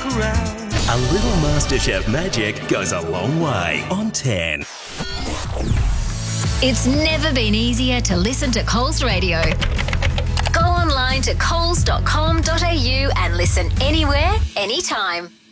around. A little MasterChef magic goes a long way on 10. It's never been easier to listen to Coles Radio. Go online to coles.com.au and listen anywhere, anytime.